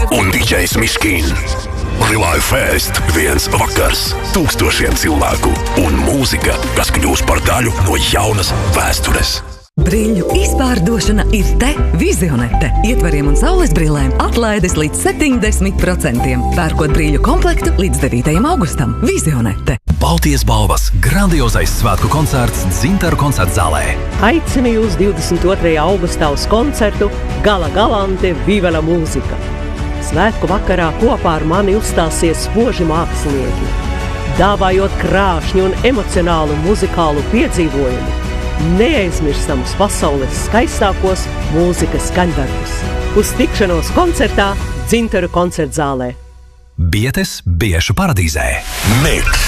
un DJs Miškīn. Live Fest, viens vakars, tūkstošiem cilvēku un mūzika, kas kļūs par daļu no jaunas vēstures. Brīļu izpārdošana ir te Vizionete. Ietvariem un saules brillēm atlaides līdz 70%. Pērkot brīļu komplektu līdz 9. augustam. Vizionete. Baltijas balvas grandiozais svētku koncerts Dzintaru koncertzālē. Aicinu jūs 22. augustā uz koncertu Gala Galante Vivela mūzika. Svētku vakarā kopā ar mani uzstāsies spoži mākslinieki, dāvājot krāšņu un emocionālu muzikālu piedzīvojumu, neaizmirstamus pasaules skaistākos mūzikas skaņdarbus. Uz tikšanos koncertā Dzintaru koncertzālē. Bietes Biešu paradīzē. Miks!